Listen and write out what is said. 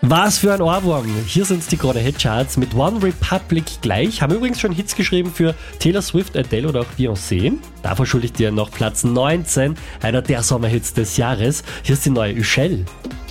Was für ein Ohrwurm. Hier sind die Krone Hitcharts mit One Republic gleich. Haben übrigens schon Hits geschrieben für Taylor Swift, Adele oder auch Beyoncé. Davor schulde ich dir noch Platz 19, einer der Sommerhits des Jahres. Hier ist die neue Üschel.